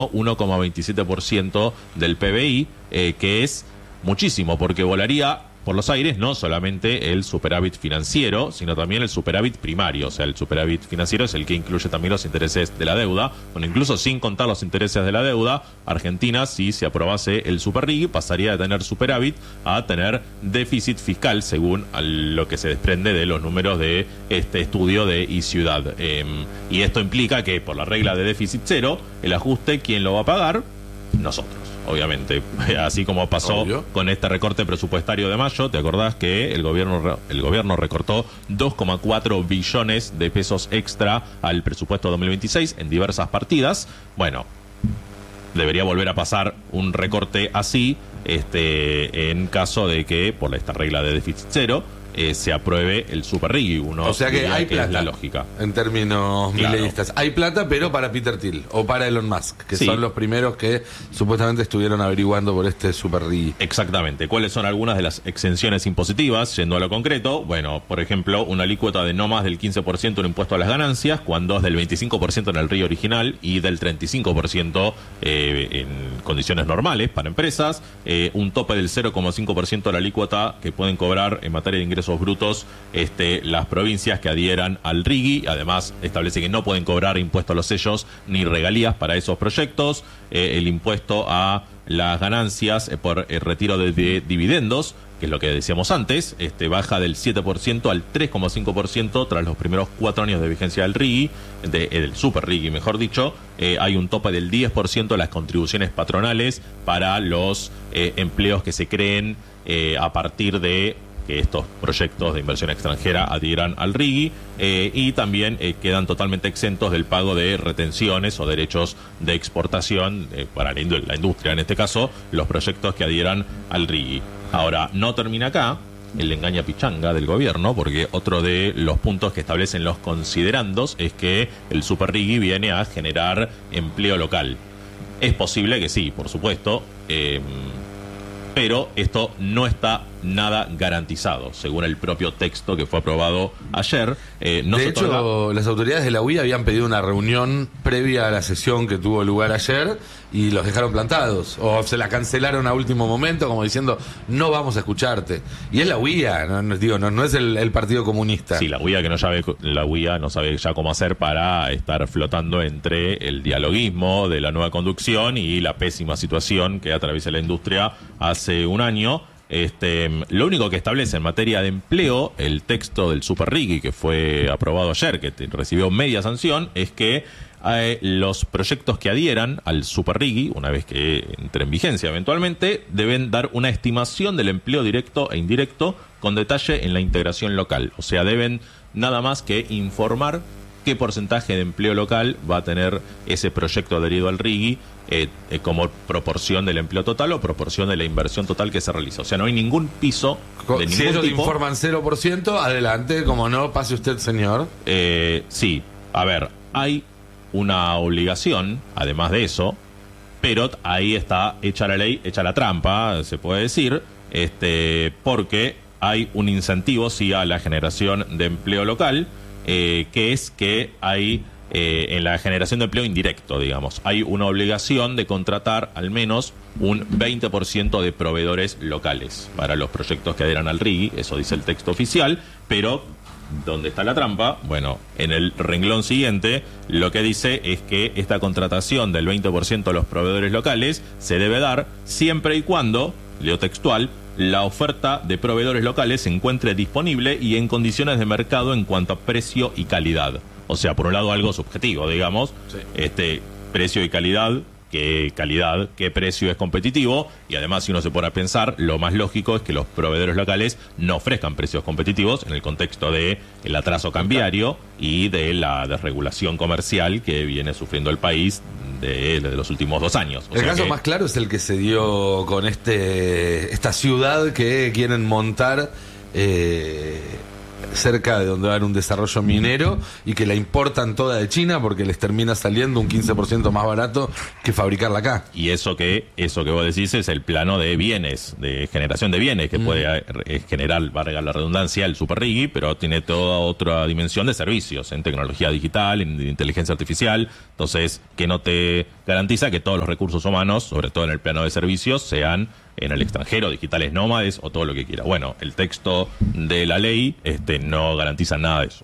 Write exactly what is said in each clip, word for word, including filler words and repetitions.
uno coma veintisiete por ciento del P B I, eh, que es muchísimo, porque volaría por los aires no solamente el superávit financiero, sino también el superávit primario. O sea, el superávit financiero es el que incluye también los intereses de la deuda. Bueno, incluso sin contar los intereses de la deuda, Argentina, si se aprobase el superrigi, pasaría de tener superávit a tener déficit fiscal, según a lo que se desprende de los números de este estudio de iCiudad. Eh, y esto implica que, por la regla de déficit cero, el ajuste, ¿quién lo va a pagar? Nosotros, obviamente. Así como pasó Obvio. con este recorte presupuestario de mayo. ¿Te acordás que el gobierno el gobierno recortó dos coma cuatro billones de pesos extra al presupuesto dos mil veintiséis en diversas partidas? Bueno, debería volver a pasar un recorte así, este, en caso de que, por esta regla de déficit cero, Eh, se apruebe el superrigi. Uno o sea que hay que plata, es la lógica. En términos claro. mileístas. Hay plata, pero para Peter Thiel o para Elon Musk, que sí. son los primeros que supuestamente estuvieron averiguando por este superrigi. Exactamente. ¿Cuáles son algunas de las exenciones impositivas? Yendo a lo concreto, bueno, por ejemplo, una alícuota de no más del quince por ciento en impuesto a las ganancias, cuando es del veinticinco por ciento en el R I original y del treinta y cinco por ciento eh, en condiciones normales para empresas, eh, un tope del cero coma cinco por ciento de la alícuota que pueden cobrar en materia de ingresos brutos este, las provincias que adhieran al RIGI. Además, establece que no pueden cobrar impuesto a los sellos ni regalías para esos proyectos. Eh, el impuesto a las ganancias eh, por el retiro de, de dividendos, que es lo que decíamos antes, este, baja del siete por ciento al tres coma cinco por ciento tras los primeros cuatro años de vigencia del RIGI, de, eh, del super RIGI, mejor dicho. Eh, hay un tope del diez por ciento de las contribuciones patronales para los eh, empleos que se creen eh, a partir de que estos proyectos de inversión extranjera adhieran al RIGI, eh, y también eh, quedan totalmente exentos del pago de retenciones o derechos de exportación eh, para la, la industria, en este caso, los proyectos que adhieran al RIGI. Ahora, no termina acá el engaña pichanga del gobierno, porque otro de los puntos que establecen los considerandos es que el super RIGI viene a generar empleo local. Es posible que sí, por supuesto, eh, pero esto no está nada garantizado, según el propio texto que fue aprobado ayer. Eh, no de se hecho, otorga... las autoridades de la U I A habían pedido una reunión previa a la sesión que tuvo lugar ayer y los dejaron plantados, o se la cancelaron a último momento, como diciendo, no vamos a escucharte. Y es la U I A, no, no, digo, no, no es el, el Partido Comunista. Sí, la U I A que no sabe, la U I A no sabe ya cómo hacer para estar flotando entre el dialoguismo de la nueva conducción y la pésima situación que atraviesa la industria hace un año. Este, lo único que establece en materia de empleo el texto del super RIGI que fue aprobado ayer, que te, recibió media sanción, es que eh, los proyectos que adhieran al super RIGI, una vez que entre en vigencia eventualmente, deben dar una estimación del empleo directo e indirecto con detalle en la integración local. O sea, deben nada más que informar qué porcentaje de empleo local va a tener ese proyecto adherido al RIGI eh, eh, como proporción del empleo total o proporción de la inversión total que se realiza. O sea, no hay ningún piso de ningún si ellos tipo. informan cero por ciento, adelante, como no, pase usted, señor. Eh, sí, a ver, hay una obligación, además de eso, pero ahí está hecha la ley, hecha la trampa, se puede decir, este, porque hay un incentivo, sí, a la generación de empleo local, Eh, que es que hay eh, en la generación de empleo indirecto, digamos, hay una obligación de contratar al menos un veinte por ciento de proveedores locales para los proyectos que adhieran al RIGI, eso dice el texto oficial, pero ¿dónde está la trampa? Bueno, en el renglón siguiente lo que dice es que esta contratación del veinte por ciento de los proveedores locales se debe dar siempre y cuando, leo textual, la oferta de proveedores locales se encuentre disponible y en condiciones de mercado en cuanto a precio y calidad. O sea, por un lado algo subjetivo, digamos, sí. este precio y calidad, qué calidad, qué precio es competitivo, y además si uno se pone a pensar, lo más lógico es que los proveedores locales no ofrezcan precios competitivos en el contexto de el atraso cambiario y de la desregulación comercial que viene sufriendo el país de, de los últimos dos años. O el sea caso que... más claro es el que se dio con este esta ciudad que quieren montar eh, cerca de donde va a haber un desarrollo minero y que la importan toda de China porque les termina saliendo un quince por ciento más barato que fabricarla acá. Y eso que eso que vos decís es el plano de bienes, de generación de bienes, que mm. puede eh, generar, valga la redundancia, el Super Riggy, pero tiene toda otra dimensión de servicios, en tecnología digital, en inteligencia artificial, entonces que no te garantiza que todos los recursos humanos, sobre todo en el plano de servicios, sean en el extranjero, digitales nómades o todo lo que quiera. Bueno, el texto de la ley este, no garantiza nada de eso.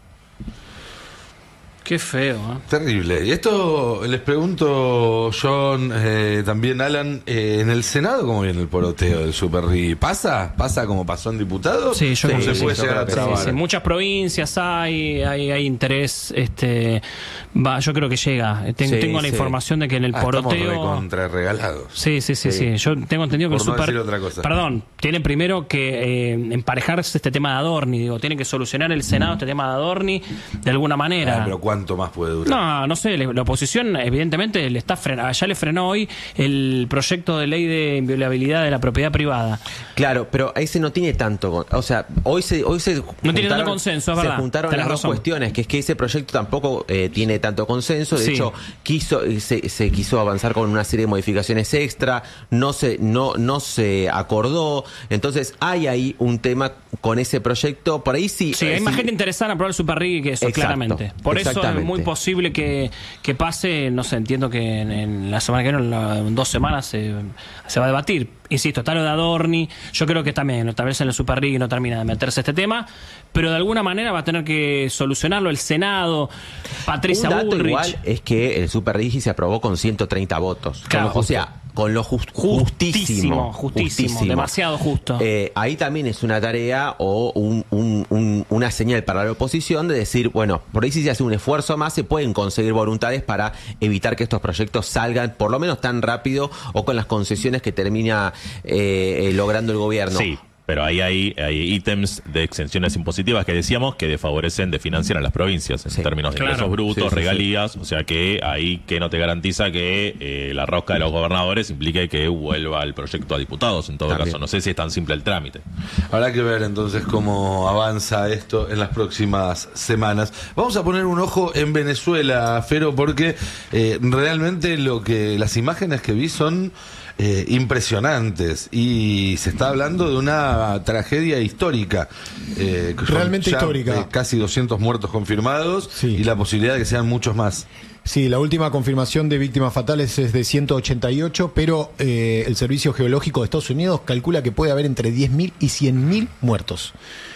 Qué feo, ¿eh? Terrible. Y esto les pregunto, John, eh, también Alan, eh, ¿en el Senado cómo viene el poroteo del Super Riggy? ¿Pasa? ¿Pasa como pasó en diputados? Sí, yo creo que se sí, puede sí, llegar a trabar. Sí, sí. Muchas provincias hay, hay, hay interés, este, va, yo creo que llega. Ten, sí, tengo la sí. información de que en el ah, poroteo. Estamos recontra regalados. Sí, sí, sí, sí, sí. Yo tengo entendido que Por el no Super. decir otra cosa. Perdón, tienen primero que eh, emparejarse este tema de Adorni, digo, tienen que solucionar el Senado este tema de Adorni de alguna manera. Ah, pero ¿cuánto más puede durar? No, no sé, la oposición evidentemente le está frenando, ya le frenó hoy el proyecto de ley de inviolabilidad de la propiedad privada. Claro, pero ese no tiene tanto, o sea, hoy se hoy se no juntaron, tiene tanto consenso, es se verdad. juntaron las dos cuestiones, que es que ese proyecto tampoco eh, tiene tanto consenso, de sí. hecho quiso se, se quiso avanzar con una serie de modificaciones extra, no se no no se acordó, entonces hay ahí un tema con ese proyecto, por ahí sí. Sí, hay sí, más gente interesada en aprobar el Super Riggy que eso, exacto, claramente. Por eso es muy posible que, que pase, no sé, entiendo que en, en la semana que viene, en, la, en dos semanas, se, se va a debatir. Insisto, está lo de Adorni, yo creo que también, tal vez en el Super Riggy no termina de meterse este tema, pero de alguna manera va a tener que solucionarlo el Senado. Patricia Un dato Bullrich. Igual es que el Super Riggy se aprobó con ciento treinta votos. Claro, o sea, con lo just, justísimo, justísimo, justísimo, justísimo, demasiado justo. Eh, ahí también es una tarea o un, un, un, una señal para la oposición de decir, bueno, por ahí si se hace un esfuerzo más, se pueden conseguir voluntades para evitar que estos proyectos salgan por lo menos tan rápido o con las concesiones que termina eh, eh, logrando el gobierno. Sí. Pero ahí hay, hay ítems de exenciones impositivas que decíamos que desfavorecen, desfinancian a las provincias en sí, términos de claro. ingresos brutos, sí, sí, regalías, sí. O sea que ahí que no te garantiza que eh, la rosca de los gobernadores implique que vuelva el proyecto a diputados, en todo También. caso. No sé si es tan simple el trámite. Habrá que ver entonces cómo avanza esto en las próximas semanas. Vamos a poner un ojo en Venezuela, Fero, porque eh, realmente lo que las imágenes que vi son Eh, impresionantes y se está hablando de una tragedia histórica eh, realmente ya, histórica, eh, casi doscientos muertos confirmados, sí. Y la posibilidad de que sean muchos más. Sí, la última confirmación de víctimas fatales es de ciento ochenta y ocho, pero eh, el Servicio Geológico de Estados Unidos calcula que puede haber entre diez mil y cien mil muertos.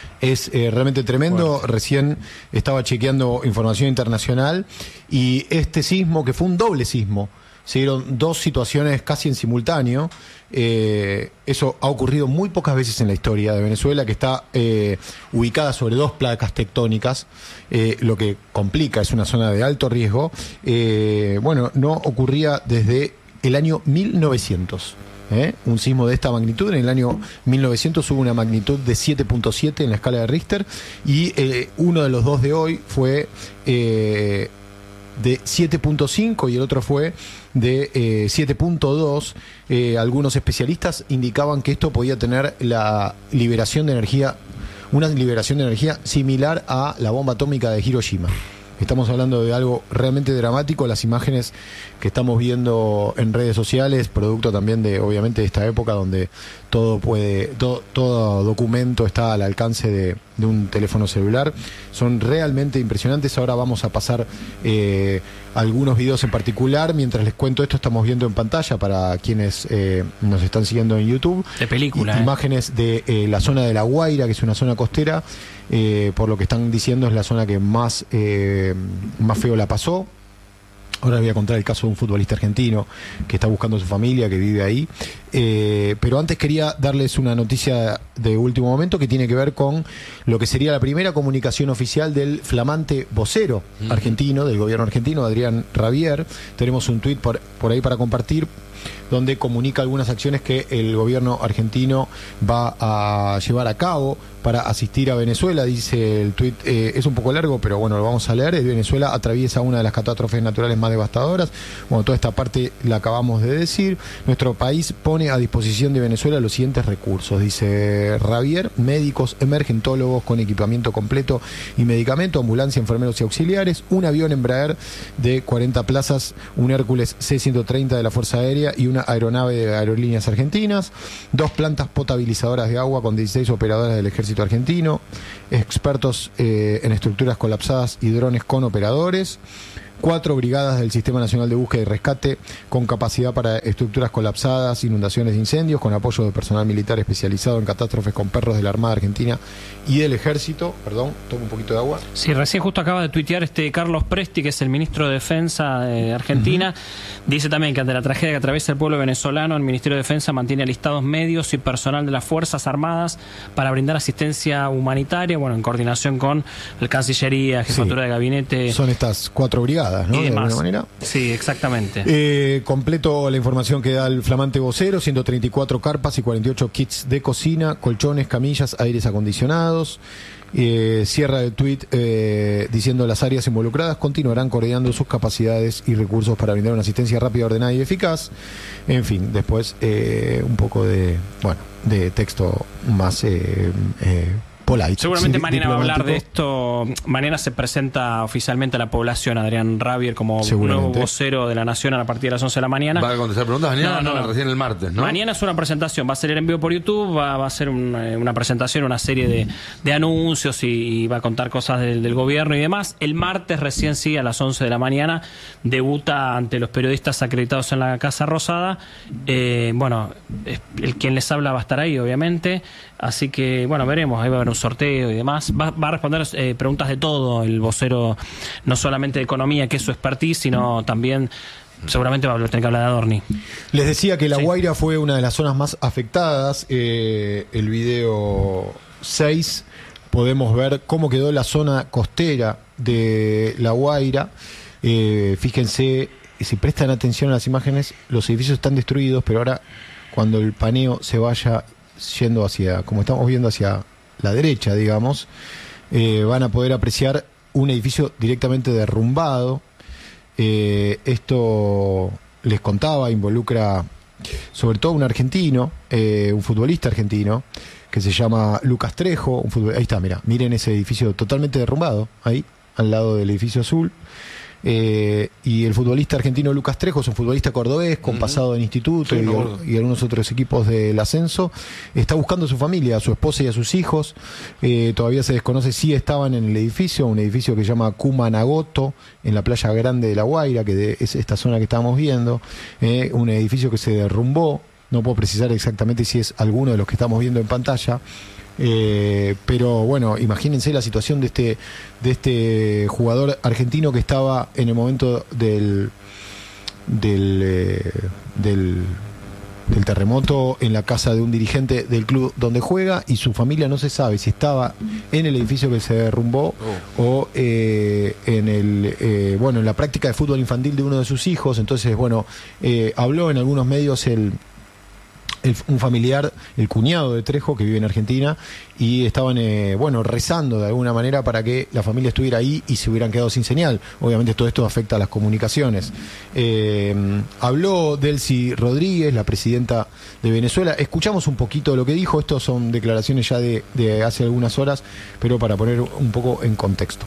Es eh, realmente tremendo. Bueno. Recién estaba chequeando información internacional y este sismo, que fue un doble sismo, se dieron dos situaciones casi en simultáneo. Eh, eso ha ocurrido muy pocas veces en la historia de Venezuela, que está eh, ubicada sobre dos placas tectónicas, eh, lo que complica, es una zona de alto riesgo. Eh, bueno, no ocurría desde el año mil novecientos. ¿Eh? Un sismo de esta magnitud. En el año mil novecientos hubo una magnitud de siete punto siete en la escala de Richter y eh, uno de los dos de hoy fue eh, de siete punto cinco y el otro fue de eh, siete punto dos. Eh, algunos especialistas indicaban que esto podía tener la liberación de energía, una liberación de energía similar a la bomba atómica de Hiroshima. Estamos hablando de algo realmente dramático. Las imágenes que estamos viendo en redes sociales, producto también de, obviamente, de esta época donde todo puede, todo, todo documento está al alcance de, de un teléfono celular, son realmente impresionantes. Ahora vamos a pasar eh, algunos videos en particular. Mientras les cuento esto, estamos viendo en pantalla, para quienes eh, nos están siguiendo en YouTube, de película, i- imágenes de eh, la zona de La Guaira, que es una zona costera. Eh, por lo que están diciendo es la zona que más, eh, más feo la pasó. Ahora les voy a contar el caso de un futbolista argentino que está buscando a su familia, que vive ahí. Eh, pero antes quería darles una noticia de último momento que tiene que ver con lo que sería la primera comunicación oficial del flamante vocero argentino, del gobierno argentino, Adrián Rabier. Tenemos un tuit por, por ahí para compartir, donde comunica algunas acciones que el gobierno argentino va a llevar a cabo para asistir a Venezuela. Dice el tuit, eh, es un poco largo, pero bueno, lo vamos a leer. Venezuela atraviesa una de las catástrofes naturales más devastadoras. Bueno, toda esta parte la acabamos de decir. Nuestro país pone a disposición de Venezuela los siguientes recursos, dice Javier: médicos, emergentólogos con equipamiento completo y medicamento, ambulancia, enfermeros y auxiliares, un avión Embraer de cuarenta plazas, un Hércules C ciento treinta de la Fuerza Aérea y una aeronave de Aerolíneas Argentinas, dos plantas potabilizadoras de agua con dieciséis operadoras del Ejército Argentino, expertos eh, en estructuras colapsadas y drones con operadores, cuatro brigadas del Sistema Nacional de Búsqueda y Rescate con capacidad para estructuras colapsadas, inundaciones de incendios, con apoyo de personal militar especializado en catástrofes con perros de la Armada Argentina y del Ejército. Perdón, tomo un poquito de agua. Sí, recién justo acaba de tuitear este Carlos Presti, que es el ministro de Defensa de Argentina. Uh-huh. Dice también que ante la tragedia que atraviesa el pueblo venezolano, el Ministerio de Defensa mantiene alistados medios y personal de las Fuerzas Armadas para brindar asistencia humanitaria, bueno, en coordinación con la Cancillería, Jefatura sí. de Gabinete. Son estas cuatro brigadas, ¿no? Y demás. De alguna manera. Sí, exactamente. Eh, completo la información que da el flamante vocero: ciento treinta y cuatro carpas y cuarenta y ocho kits de cocina, colchones, camillas, aires acondicionados. Eh, cierra el tuit eh, diciendo: las áreas involucradas continuarán coordinando sus capacidades y recursos para brindar una asistencia rápida, ordenada y eficaz. En fin, después eh, un poco de, bueno, de texto más eh, eh, polite. Seguramente sí, mañana va a hablar de esto. Mañana se presenta oficialmente a la población Adrián Rabier como nuevo vocero de la Nación a partir de las once de la mañana. ¿Va a contestar preguntas mañana? No, no, no, recién el martes, ¿no? Mañana es una presentación, va a salir en vivo por YouTube, va, va a ser un, una presentación, una serie de, de anuncios y, y va a contar cosas del, del gobierno y demás. El martes recién sí, a las once de la mañana, debuta ante los periodistas acreditados en la Casa Rosada. Eh, bueno, el quien les habla va a estar ahí, obviamente. Así que, bueno, veremos, ahí va a haber un sorteo y demás. Va, va a responder eh, preguntas de todo el vocero, no solamente de economía, que es su expertise, sino también seguramente va a tener que hablar de Adorni. Les decía que La Guaira sí. fue una de las zonas más afectadas. Eh, el video seis podemos ver cómo quedó la zona costera de La Guaira. Eh, fíjense, si prestan atención a las imágenes, los edificios están destruidos, pero ahora cuando el paneo se vaya yendo hacia, como estamos viendo, hacia la derecha, digamos, eh, van a poder apreciar un edificio directamente derrumbado. Eh, esto, les contaba, involucra sobre todo un argentino, eh, un futbolista argentino, que se llama Lucas Trejo. Un futbol... Ahí está, mira, miren ese edificio totalmente derrumbado, ahí, al lado del edificio azul. Eh, y el futbolista argentino Lucas Trejo es un futbolista cordobés con uh-huh. pasado en instituto sí, y, no, y algunos otros equipos del ascenso. Está buscando a su familia, a su esposa y a sus hijos. Eh, todavía se desconoce si estaban en el edificio, un edificio que se llama Cumanagoto, en la playa grande de La Guaira, que de, es esta zona que estábamos viendo. Eh, un edificio que se derrumbó. No puedo precisar exactamente si es alguno de los que estamos viendo en pantalla. Eh, pero bueno, imagínense la situación de este de este jugador argentino que estaba en el momento del del, eh, del del terremoto en la casa de un dirigente del club donde juega, y su familia no se sabe si estaba en el edificio que se derrumbó oh. o eh, en el eh, bueno en la práctica de fútbol infantil de uno de sus hijos. Entonces, bueno, eh, habló en algunos medios el El, un familiar, el cuñado de Trejo, que vive en Argentina, y estaban eh, bueno, rezando de alguna manera para que la familia estuviera ahí y se hubieran quedado sin señal. Obviamente todo esto afecta a las comunicaciones. Eh, habló Delcy Rodríguez, la presidenta de Venezuela. Escuchamos un poquito lo que dijo. Estos son declaraciones ya de, de hace algunas horas, pero para poner un poco en contexto.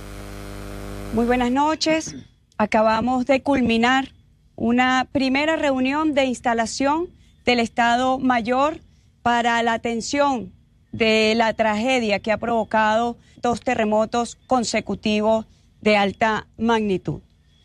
Muy buenas noches. Acabamos de culminar una primera reunión de instalación del Estado Mayor para la atención de la tragedia que ha provocado dos terremotos consecutivos de alta magnitud.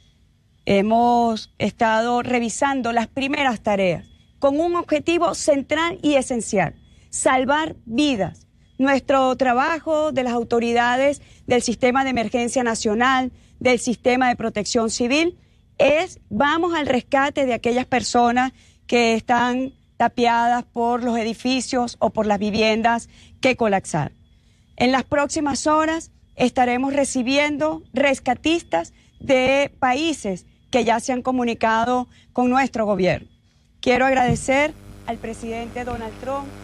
Hemos estado revisando las primeras tareas con un objetivo central y esencial: salvar vidas. Nuestro trabajo de las autoridades del Sistema de Emergencia Nacional, del Sistema de Protección Civil, es vamos al rescate de aquellas personas que están tapiadas por los edificios o por las viviendas que colapsaron. En las próximas horas estaremos recibiendo rescatistas de países que ya se han comunicado con nuestro gobierno. Quiero agradecer al presidente Donald Trump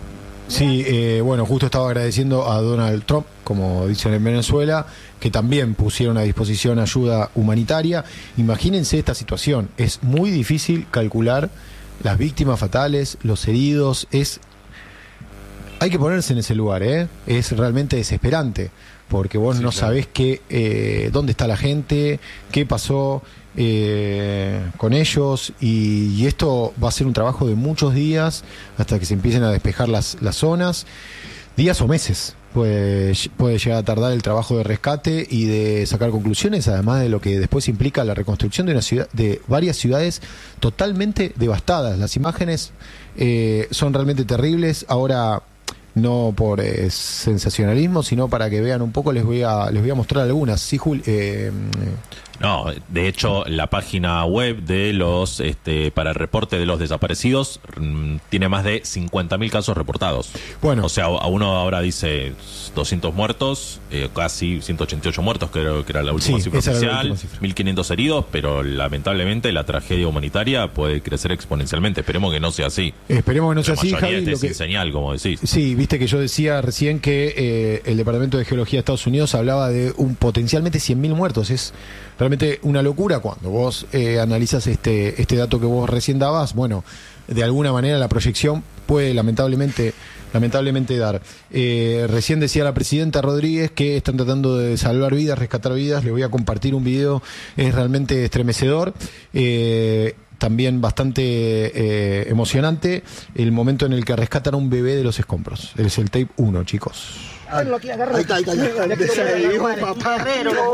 Sí, eh, bueno, justo estaba agradeciendo a Donald Trump, como dicen en Venezuela, que también pusieron a disposición ayuda humanitaria. Imagínense esta situación, es muy difícil calcular las víctimas fatales, los heridos, es... Hay que ponerse en ese lugar, ¿eh? Es realmente desesperante, porque vos sí, no claro. sabés qué, eh, dónde está la gente, qué pasó eh, con ellos, y, y esto va a ser un trabajo de muchos días hasta que se empiecen a despejar las, las zonas, días o meses. Puede, puede llegar a tardar el trabajo de rescate y de sacar conclusiones, además de lo que después implica la reconstrucción de una ciudad, de varias ciudades totalmente devastadas. Las imágenes eh, son realmente terribles. Ahora, no por eh, sensacionalismo, sino para que vean un poco, les voy a les voy a mostrar algunas. Sí, Jul, eh, No, de hecho, la página web de los este, para el reporte de los desaparecidos mmm, tiene más de cincuenta mil casos reportados. Bueno, o sea, a uno ahora dice doscientos muertos, eh, casi ciento ochenta y ocho muertos, creo que era la última sí, cifra oficial, cifra. mil quinientos heridos, pero lamentablemente la tragedia humanitaria puede crecer exponencialmente. Esperemos que no sea así. Esperemos que no sea la así, Javi. Este lo que... sin señal, como decís. Sí, viste que yo decía recién que eh, el Departamento de Geología de Estados Unidos hablaba de un potencialmente cien mil muertos. Es realmente una locura cuando vos eh, analizas este, este dato que vos recién dabas. Bueno, de alguna manera la proyección puede lamentablemente lamentablemente dar. Eh, recién decía la presidenta Rodríguez que están tratando de salvar vidas, rescatar vidas. Les voy a compartir un video, es realmente estremecedor. Eh, también bastante eh, emocionante el momento en el que rescatan a un bebé de los escombros. Es el tape uno, chicos. Ahí está, ahí está. Grandeza de Dios, papá.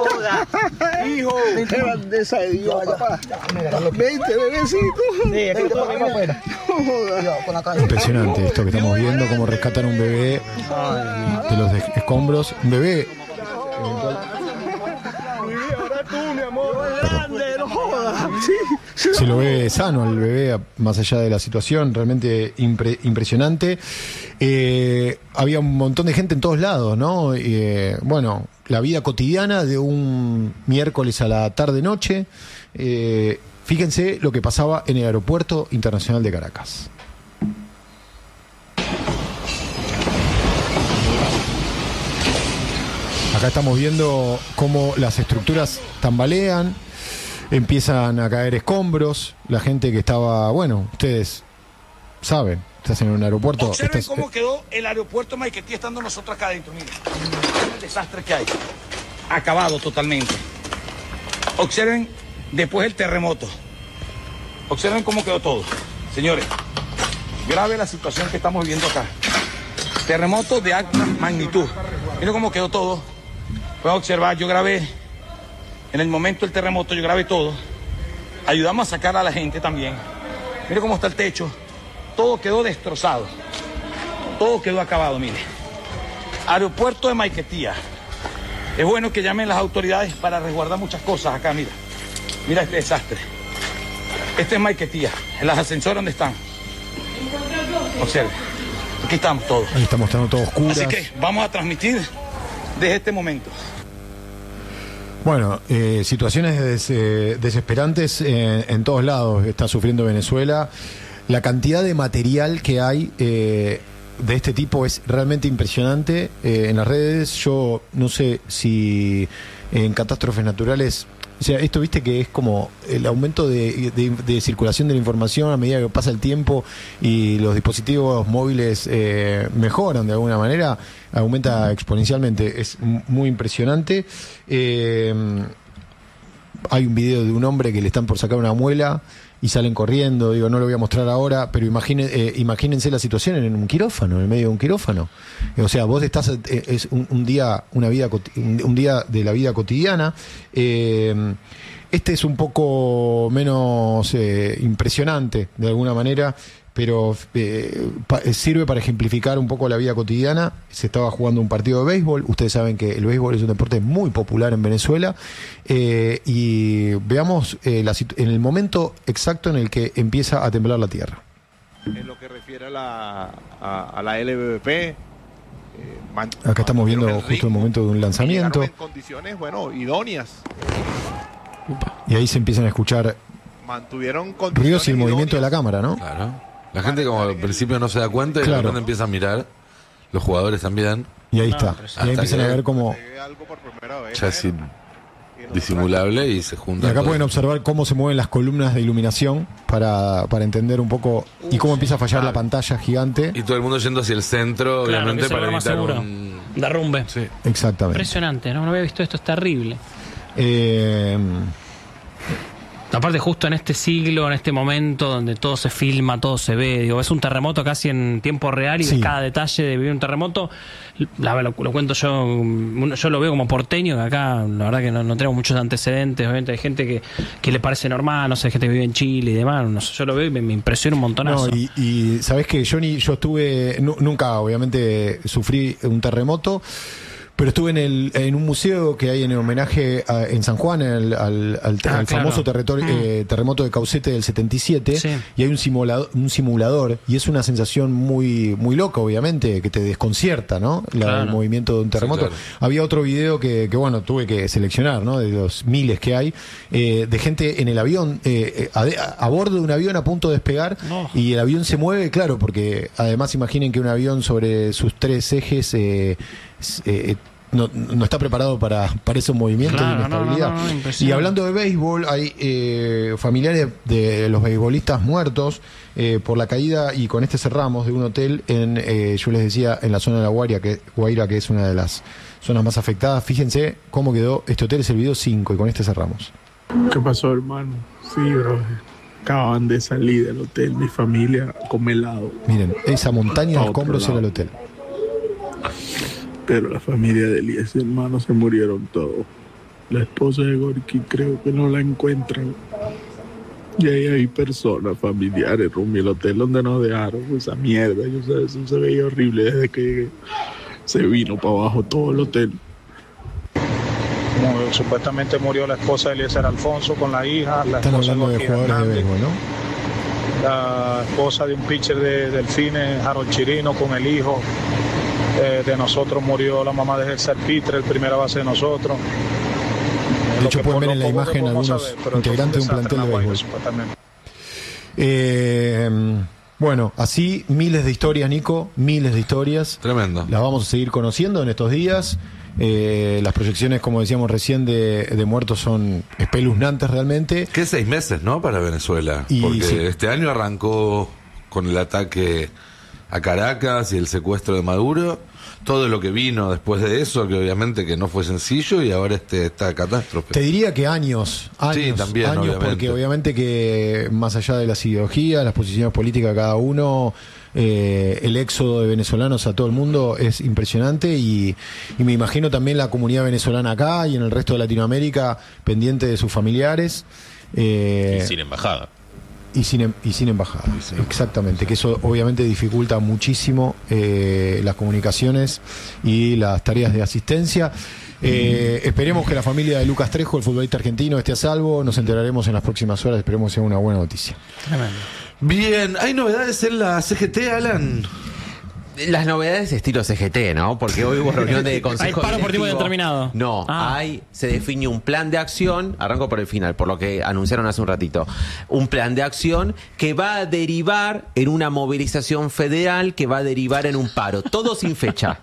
Hijo, qué grandeza de Dios, papá. Vente, bebecito. Sí, aquí te ponemos afuera. Impresionante esto que estamos viendo, cómo rescatan a un bebé de los escombros. Un bebé. Se lo ve sano el bebé, más allá de la situación, realmente impre, impresionante. Eh, había un montón de gente en todos lados, ¿no? Eh, bueno, la vida cotidiana de un miércoles a la tarde-noche. Eh, fíjense lo que pasaba en el Aeropuerto Internacional de Caracas. Acá estamos viendo cómo las estructuras tambalean. Empiezan a caer escombros, la gente que estaba, bueno, ustedes saben, estás en un aeropuerto. Observen estás, cómo quedó el aeropuerto de Maiquetía estando nosotros acá adentro, miren. El desastre que hay. Acabado totalmente. Observen después el terremoto. Observen cómo quedó todo. Señores, grave la situación que estamos viviendo acá. Terremoto de alta magnitud. Miren cómo quedó todo. Pueden observar, yo grabé. En el momento del terremoto yo grabé todo. Ayudamos a sacar a la gente también. Mire cómo está el techo. Todo quedó destrozado. Todo quedó acabado, mire. Aeropuerto de Maiquetía. Es bueno que llamen las autoridades para resguardar muchas cosas acá, mira. Mira este desastre. Este es Maiquetía. En las ascensores donde están. Observen. Aquí estamos todos. Ahí está mostrando todo oscuro. Así que vamos a transmitir desde este momento. Bueno, eh, situaciones des, eh, desesperantes en, en todos lados está sufriendo Venezuela. La cantidad de material que hay eh, de este tipo es realmente impresionante. Eh, en las redes, yo no sé si en catástrofes naturales... O sea, esto viste que es como el aumento de, de, de circulación de la información a medida que pasa el tiempo y los dispositivos móviles eh, mejoran de alguna manera, aumenta exponencialmente. Es muy impresionante. Eh, hay un video de un hombre que le están por sacar una muela y salen corriendo. Digo, no lo voy a mostrar ahora, pero imagine, eh, imagínense la situación en un quirófano, en el medio de un quirófano. O sea, vos estás, eh, es un, un día, una vida, un día de la vida cotidiana. Eh, este es un poco menos eh, impresionante, de alguna manera, pero eh, pa, sirve para ejemplificar un poco la vida cotidiana. Se estaba jugando un partido de béisbol. Ustedes saben que el béisbol es un deporte muy popular en Venezuela. Eh, y veamos eh, la, en el momento exacto en el que empieza a temblar la tierra. En lo que refiere a la, a, a la L B P, eh, man, acá estamos viendo el justo el momento de un lanzamiento. En condiciones, bueno, idóneas. Y ahí se empiezan a escuchar mantuvieron ruidos y el movimiento de la cámara, ¿no? Claro. La gente como al principio no se da cuenta y claro. de repente empieza a mirar. los jugadores también. Y ahí está. Y ahí empiezan a ver cómo... Ya es disimulable y se juntan. Y acá todo. pueden observar cómo se mueven las columnas de iluminación para, para entender un poco y cómo empieza a fallar la pantalla gigante. Y todo el mundo yendo hacia el centro, claro, obviamente, para evitar seguro. un derrumbe. Sí. Exactamente. Impresionante, ¿no? No había visto esto, es terrible. Eh... Aparte justo en este siglo, en este momento donde todo se filma, todo se ve, digo, es un terremoto casi en tiempo real y Sí. de cada detalle de vivir un terremoto, la, lo, lo cuento yo, yo lo veo como porteño, que acá la verdad que no, no tenemos muchos antecedentes, obviamente hay gente que, que le parece normal, no sé, gente que vive en Chile y demás, no sé, yo lo veo y me, me impresiona un montonazo. No, y, y sabes que Johnny, yo estuve, nu- nunca obviamente sufrí un terremoto, pero estuve en el en un museo que hay en el homenaje a- en San Juan al, al- al- Ah, al claro. famoso territorio- Mm. eh, terremoto de Caucete del setenta y siete, Sí. y hay un simulador, un simulador y es una sensación muy muy loca, obviamente, que te desconcierta, ¿no? La- Claro. el movimiento de un terremoto. Sí, claro. Había otro video que, que, bueno, tuve que seleccionar, ¿no? De los miles que hay, eh, de gente en el avión, eh, a, a bordo de un avión a punto de despegar, No. y el avión se mueve, claro, porque además imaginen que un avión sobre sus tres ejes eh, s- eh, no, no está preparado para, para esos movimientos Claro, de inestabilidad. no, no, no, impresionante. Y hablando de béisbol, hay eh, familiares de los beisbolistas muertos eh, por la caída, y con este cerramos, de un hotel en, eh, yo les decía, en la zona de la Guaira, que, Guaira, que es una de las zonas más afectadas. Fíjense cómo quedó este hotel, es el video cinco, y con este cerramos. ¿Qué pasó, hermano? Sí, bro. Acaban de salir del hotel, mi familia come helado. Miren, esa montaña de A otro escombros era el lado. hotel. Pero la familia de Elías y hermano se murieron todos. La esposa de Gorky creo que no la encuentran. Y ahí hay personas, familiares, Rumi, el hotel donde nos dejaron esa mierda. Yo sé, eso se veía horrible desde que llegué. Se vino para abajo todo el hotel. Como supuestamente murió la esposa de Eliezer Alfonso con la hija, la Están esposa hablando de Gorky jugadores de Hernández, béisbol, ¿no? la esposa de un pitcher de Delfines, Harold Chirino, con el hijo. Eh, de nosotros murió la mamá de Gerser Pitre, el primera base de nosotros. De hecho, pueden ver en la imagen algunos integrantes de un plantel de béisbol. Eh, bueno, así miles de historias, Nico, miles de historias. Tremendo. Las vamos a seguir conociendo en estos días. Eh, las proyecciones, como decíamos recién, de, de muertos son espeluznantes realmente. ¿Qué seis meses, no? Para Venezuela. Y Porque sí. este año arrancó con el ataque a Caracas y el secuestro de Maduro. Todo lo que vino después de eso, que obviamente que no fue sencillo, y ahora este, esta catástrofe. Te diría que años, años, Sí, también, años, obviamente. porque obviamente que más allá de las ideologías, las posiciones políticas de cada uno, eh, el éxodo de venezolanos a todo el mundo es impresionante, y, y me imagino también la comunidad venezolana acá y en el resto de Latinoamérica pendiente de sus familiares. Eh, Y sin embajada. Y sin, em- y sin embajada, exactamente, que eso obviamente dificulta muchísimo eh, las comunicaciones y las tareas de asistencia. Eh, esperemos que la familia de Lucas Trejo, el futbolista argentino, esté a salvo. Nos enteraremos en las próximas horas, esperemos que sea una buena noticia. Tremendo. Bien, ¿hay novedades en la C G T, Alan? Las novedades estilo C G T, ¿no? Porque hoy hubo reunión de Hay consejo paro por tiempo directivo. determinado. No, Ah. hay, se define un plan de acción, arranco por el final, por lo que anunciaron hace un ratito, un plan de acción que va a derivar en una movilización federal, que va a derivar en un paro, todo sin fecha.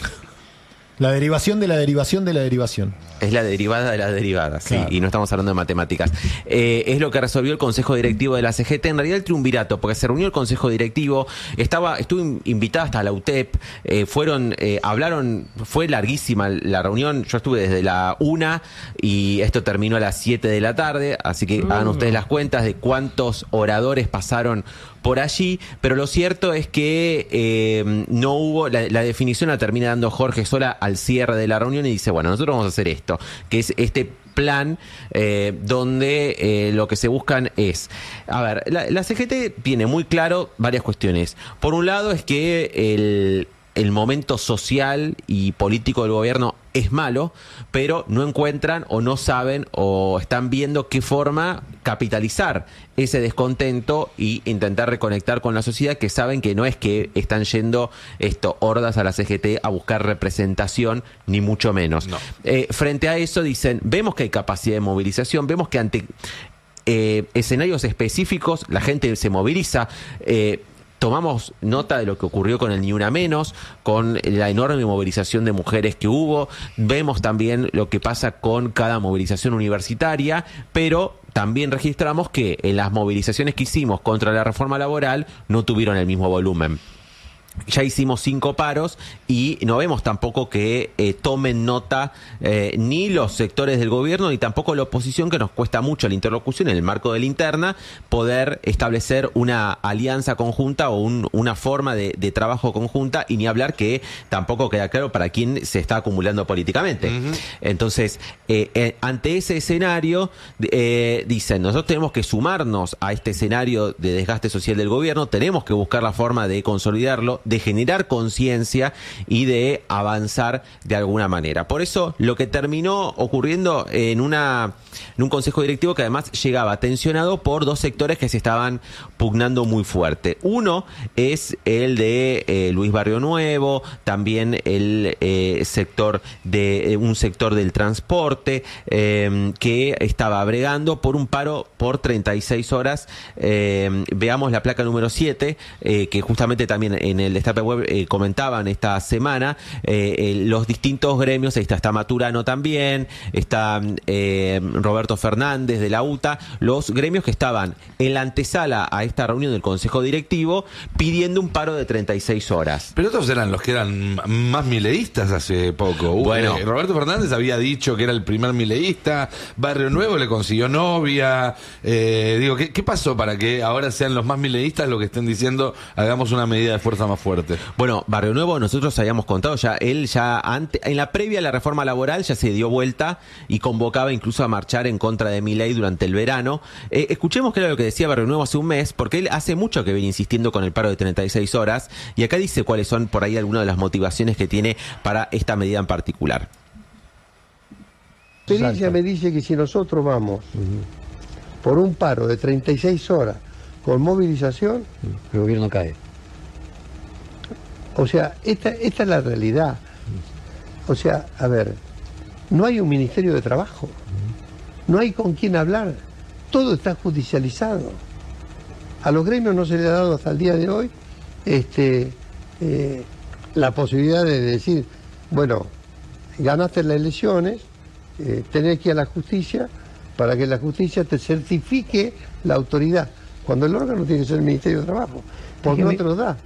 La derivación de la derivación de la derivación. Es la derivada de la derivada, sí, Claro. y no estamos hablando de matemáticas. Eh, es lo que resolvió el Consejo Directivo de la C G T, en realidad el triunvirato, porque se reunió el Consejo Directivo, estaba, estuvo in- invitada hasta la U T E P, eh, fueron, eh, hablaron, fue larguísima la reunión, yo estuve desde la una y esto terminó a las siete de la tarde, así que hagan ustedes las cuentas de cuántos oradores pasaron por allí, pero lo cierto es que eh, no hubo, la, la definición la termina dando Jorge Sola al cierre de la reunión y dice, bueno, nosotros vamos a hacer esto, que es este plan eh, donde eh, lo que se buscan es, a ver, la, la C G T tiene muy claro varias cuestiones. Por un lado es que el, el momento social y político del gobierno es malo, pero no encuentran o no saben o están viendo qué forma capitalizar ese descontento y intentar reconectar con la sociedad, que saben que no es que están yendo esto hordas a la C G T a buscar representación, ni mucho menos. No. Eh, frente a eso dicen, vemos que hay capacidad de movilización, vemos que ante eh, escenarios específicos la gente se moviliza. eh, tomamos nota de lo que ocurrió con el Ni Una Menos, con la enorme movilización de mujeres que hubo, vemos también lo que pasa con cada movilización universitaria, pero también registramos que en las movilizaciones que hicimos contra la reforma laboral no tuvieron el mismo volumen. Ya hicimos cinco paros y no vemos tampoco que eh, tomen nota eh, ni los sectores del gobierno ni tampoco la oposición, que nos cuesta mucho la interlocución en el marco de la interna, poder establecer una alianza conjunta o un, una forma de, de trabajo conjunta, y ni hablar que tampoco queda claro para quién se está acumulando políticamente. Uh-huh. Entonces, eh, eh, ante ese escenario, eh, dicen, nosotros tenemos que sumarnos a este escenario de desgaste social del gobierno, tenemos que buscar la forma de consolidarlo, de generar conciencia y de avanzar de alguna manera. Por eso, lo que terminó ocurriendo en una en un consejo directivo que además llegaba tensionado por dos sectores que se estaban pugnando muy fuerte. Uno es el de eh, Luis Barrio Nuevo, también el eh, sector de eh, un sector del transporte eh, que estaba bregando por un paro por treinta y seis horas. Eh, veamos la placa número siete, eh, que justamente también en el Destape Web eh, comentaban esta semana eh, eh, los distintos gremios. Ahí está, está Maturano también, está eh, Roberto Fernández de la U T A, los gremios que estaban en la antesala a esta reunión del Consejo Directivo pidiendo un paro de treinta y seis horas. Pero otros eran los que eran más mileístas hace poco. Bueno, eh, Roberto Fernández había dicho que era el primer mileísta, Barrio Nuevo le consiguió novia. Eh, digo, ¿qué, ¿qué pasó para que ahora sean los más mileístas los que estén diciendo hagamos una medida de fuerza más fuerte? Bueno, Barrio Nuevo, nosotros habíamos contado ya, él ya antes, en la previa a la reforma laboral ya se dio vuelta y convocaba incluso a marchar en contra de Milei durante el verano. Eh, escuchemos qué era lo que decía Barrio Nuevo hace un mes, porque él hace mucho que viene insistiendo con el paro de treinta y seis horas, y acá dice cuáles son por ahí algunas de las motivaciones que tiene para esta medida en particular. La experiencia me dice que si nosotros vamos por un paro de treinta y seis horas con movilización, el gobierno cae. O sea, esta, esta es la realidad. O sea, a ver, no hay un Ministerio de Trabajo, no hay con quién hablar, todo está judicializado. A los gremios no se le ha dado hasta el día de hoy este, eh, la posibilidad de decir, bueno, ganaste las elecciones, eh, tenés que ir a la justicia para que la justicia te certifique la autoridad, cuando el órgano tiene que ser el Ministerio de Trabajo, porque no te lo da.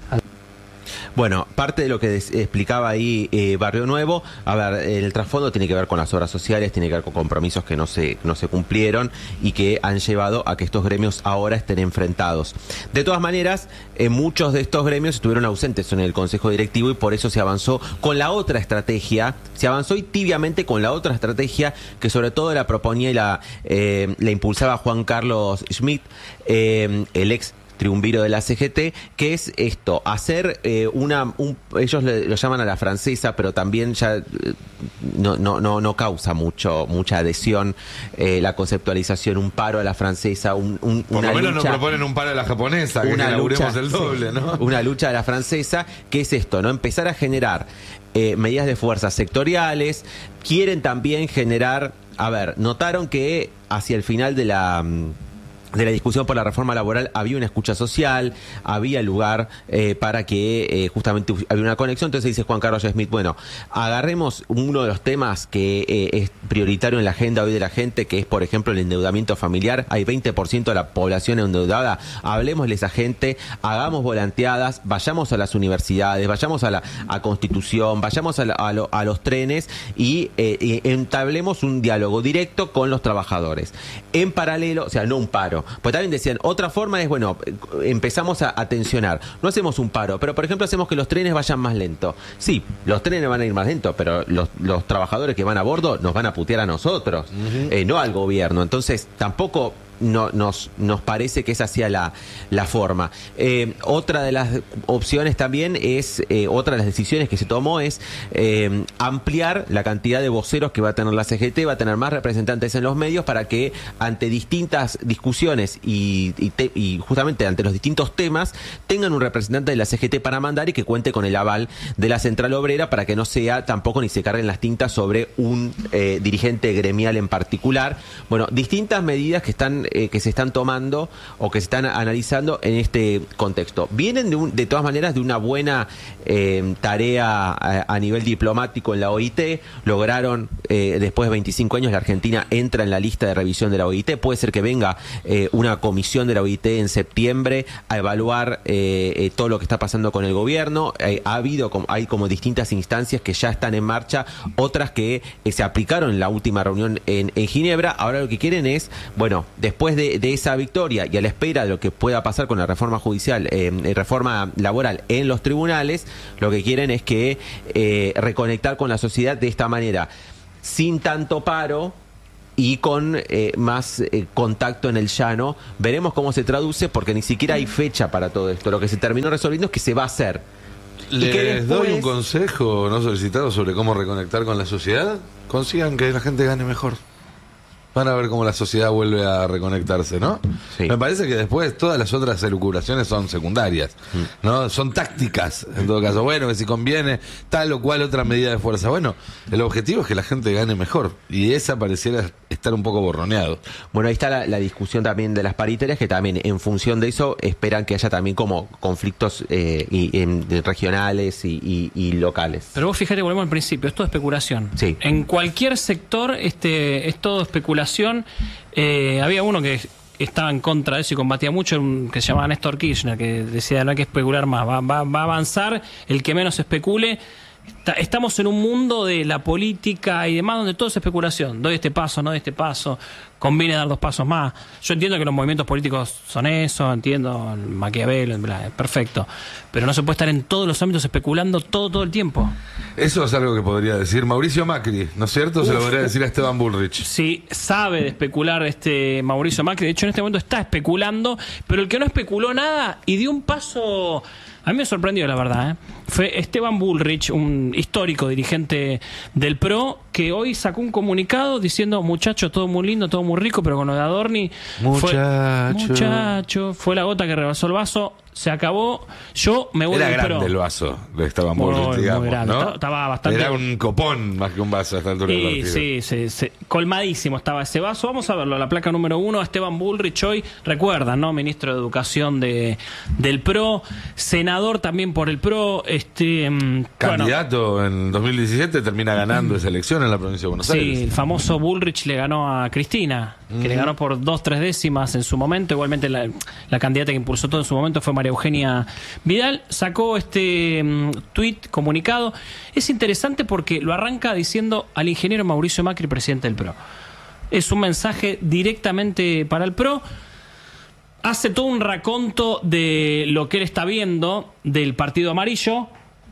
Bueno, parte de lo que des, explicaba ahí eh, Barrio Nuevo, a ver, el trasfondo tiene que ver con las obras sociales, tiene que ver con compromisos que no se, no se cumplieron y que han llevado a que estos gremios ahora estén enfrentados. De todas maneras, eh, muchos de estos gremios estuvieron ausentes en el Consejo Directivo y por eso se avanzó con la otra estrategia, se avanzó y tibiamente con la otra estrategia que sobre todo la proponía y la, eh, la impulsaba Juan Carlos Schmitt, eh, el ex triunviro de la C G T, que es esto, hacer eh, una, un, ellos le, lo llaman a la francesa, pero también ya eh, no, no, no, no causa mucho, mucha adhesión eh, la conceptualización, un paro a la francesa, un, un, por una lo menos lucha, nos proponen un paro a la japonesa, que una inauguremos lucha, el doble, sí, ¿no? Una lucha a la francesa, que es esto, ¿no? Empezar a generar eh, medidas de fuerzas sectoriales, quieren también generar, a ver, notaron que hacia el final de la de la discusión por la reforma laboral había una escucha social, había lugar eh, para que eh, justamente había una conexión. Entonces dice Juan Carlos Schmitt, bueno, agarremos uno de los temas que eh, es prioritario en la agenda hoy de la gente, que es por ejemplo el endeudamiento familiar. Hay veinte por ciento de la población endeudada, hablemosles a gente, hagamos volanteadas, vayamos a las universidades, vayamos a la a Constitución, vayamos a, la, a, lo, a los trenes y, eh, y entablemos un diálogo directo con los trabajadores. En paralelo, o sea, no un paro. Pues también decían, otra forma es, bueno, empezamos a, a tensionar. No hacemos un paro, pero por ejemplo hacemos que los trenes vayan más lento. Sí, los trenes van a ir más lento, pero los, los trabajadores que van a bordo nos van a putear a nosotros, uh-huh. eh, no al gobierno. Entonces tampoco no, nos, nos parece que esa sea la, la forma. Eh, otra de las opciones también es, eh, otra de las decisiones que se tomó es eh, ampliar la cantidad de voceros que va a tener la C G T, va a tener más representantes en los medios para que ante distintas discusiones y, y, te, y justamente ante los distintos temas tengan un representante de la C G T para mandar y que cuente con el aval de la Central Obrera para que no sea tampoco ni se carguen las tintas sobre un eh, dirigente gremial en particular. Bueno, distintas medidas que están están eh, que se están tomando o que se están analizando en este contexto. Vienen de, un, de todas maneras de una buena eh, tarea a, a nivel diplomático en la O I T. Lograron, eh, después de veinticinco años, la Argentina entra en la lista de revisión de la O I T. Puede ser que venga eh, una comisión de la O I T en septiembre a evaluar eh, eh, todo lo que está pasando con el gobierno. Eh, ha habido, hay como distintas instancias que ya están en marcha, otras que eh, se aplicaron en la última reunión en, en Ginebra. Ahora lo que quieren es, bueno, después de, de esa victoria y a la espera de lo que pueda pasar con la reforma judicial, eh, reforma laboral en los tribunales, lo que quieren es que eh, reconectar con la sociedad de esta manera, sin tanto paro y con eh, más eh, contacto en el llano. Veremos cómo se traduce, porque ni siquiera hay fecha para todo esto. Lo que se terminó resolviendo es que se va a hacer. Les después... doy un consejo no solicitado sobre cómo reconectar con la sociedad. Consigan que la gente gane mejor. Van a ver cómo la sociedad vuelve a reconectarse, ¿no? Sí. Me parece que después todas las otras elucubraciones son secundarias, ¿no? Son tácticas, en todo caso. Bueno, que si conviene tal o cual otra medida de fuerza. Bueno, el objetivo es que la gente gane mejor. Y esa pareciera estar un poco borroneado. Bueno, ahí está la, la discusión también de las paritarias, que también en función de eso esperan que haya también como conflictos eh, y, en, regionales y, y, y locales. Pero vos fíjate, volvemos al principio, es todo especulación. Sí. En cualquier sector este, es todo especulación. Eh, había uno que estaba en contra de eso y combatía mucho, un, que se llamaba Néstor Kirchner, que decía no hay que especular más, va, va, va a avanzar el que menos especule. Está, estamos en un mundo de la política y demás donde todo es especulación. Doy este paso, no doy este paso, conviene dar dos pasos más. Yo entiendo que los movimientos políticos son eso, entiendo el Maquiavelo, bla, perfecto, pero no se puede estar en todos los ámbitos especulando todo, todo el tiempo. Eso es algo que podría decir Mauricio Macri, ¿no es cierto? Uf. Se lo podría decir a Esteban Bullrich. Sí, sabe de especular este Mauricio Macri. De hecho, en este momento está especulando, pero el que no especuló nada y dio un paso... A mí me sorprendió, la verdad, ¿eh? Fue Esteban Bullrich, un histórico dirigente del P R O, que hoy sacó un comunicado diciendo, muchacho, todo muy lindo, todo muy rico, pero con lo de Adorni... Muchacho. Fue, muchacho, fue la gota que rebasó el vaso, se acabó, yo me voy Era del P R O. grande el vaso de Esteban Bullrich, muy, digamos, muy grande. ¿no? Estaba bastante... Era un copón más que un vaso a esta altura del Sí, partido. sí, sí, sí, colmadísimo estaba ese vaso. Vamos a verlo, la placa número uno, Esteban Bullrich hoy, recuerdan, ¿no? Ministro de Educación de, del P R O, senador también por el P R O, este... Candidato bueno, en dos mil diecisiete, termina ganando esa elección en la provincia de Buenos sí, Aires. Sí, el famoso Bullrich le ganó a Cristina, que uh-huh. le ganó por dos, tres décimas en su momento. Igualmente la, la candidata que impulsó todo en su momento fue María Eugenia Vidal. Sacó este um, tuit, comunicado. Es interesante porque lo arranca diciendo al ingeniero Mauricio Macri, presidente del P R O. Es un mensaje directamente para el P R O. Hace todo un raconto de lo que él está viendo del Partido Amarillo.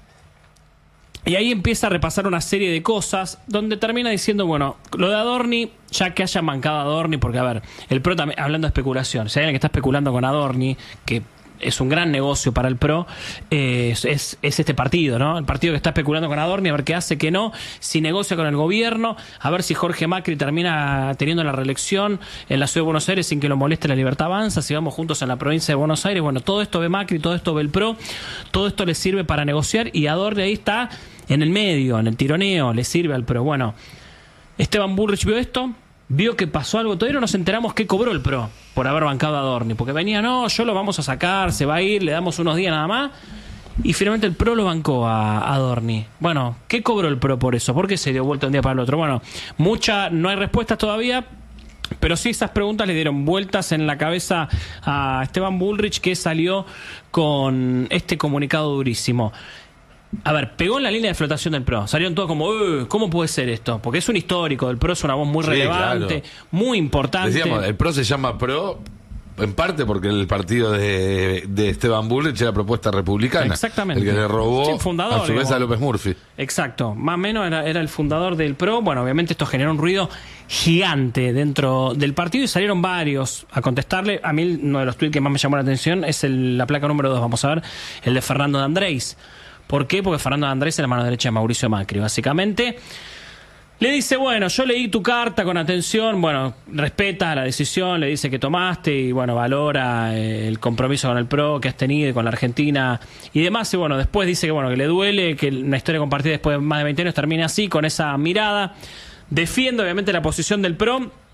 Y ahí empieza a repasar una serie de cosas donde termina diciendo, bueno, lo de Adorni, ya que haya mancado a Adorni, porque a ver, el P R O también, hablando de especulación, si hay alguien que está especulando con Adorni, que es un gran negocio para el P R O, eh, es, es, es este partido, ¿no? El partido que está especulando con Adorni, a ver qué hace, qué no, si negocia con el gobierno, a ver si Jorge Macri termina teniendo la reelección en la ciudad de Buenos Aires sin que lo moleste la Libertad Avanza, si vamos juntos en la provincia de Buenos Aires. Bueno, todo esto ve Macri, todo esto ve el P R O, todo esto le sirve para negociar y Adorni ahí está en el medio, en el tironeo, le sirve al P R O. Bueno, Esteban Bullrich vio esto, vio que pasó algo, todavía no nos enteramos qué cobró el P R O por haber bancado a Adorni, porque venía, no, yo lo vamos a sacar, se va a ir, le damos unos días nada más, y finalmente el P R O lo bancó a, a Adorni. Bueno, ¿qué cobró el P R O por eso? ¿Por qué se dio vuelta un día para el otro? Bueno, mucha, no hay respuestas todavía, pero sí esas preguntas le dieron vueltas en la cabeza a Esteban Bullrich, que salió con este comunicado durísimo. A ver, pegó en la línea de flotación del P R O. Salieron todos como, ¿cómo puede ser esto? Porque es un histórico, el P R O es una voz muy sí, relevante, claro. muy importante. Decíamos, el P R O se llama P R O en parte porque el partido de, de Esteban Bullrich era propuesta republicana. Exactamente. El que le robó sí, fundador, a su vez digamos. a López Murphy. Exacto, más o menos era, era el fundador del P R O. Bueno, obviamente esto generó un ruido gigante dentro del partido y salieron varios a contestarle. A mí uno de los tweets que más me llamó la atención es el, la placa número dos, vamos a ver, el de Fernando de Andrés. ¿Por qué? Porque Fernando de Andrés es la mano derecha de Mauricio Macri, básicamente. Le dice, bueno, yo leí tu carta con atención, bueno, respeta la decisión, le dice que tomaste y, bueno, valora el compromiso con el P R O que has tenido y con la Argentina y demás. Y, bueno, después dice que, bueno, que le duele que una historia compartida después de más de veinte años termine así, con esa mirada. Defiende, obviamente, la posición del P R O.